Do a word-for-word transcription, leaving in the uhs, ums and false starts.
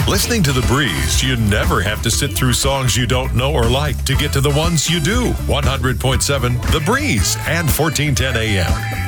Listening to The Breeze, you never have to sit through songs you don't know or like to get to the ones you do. one hundred point seven The Breeze and fourteen ten A M.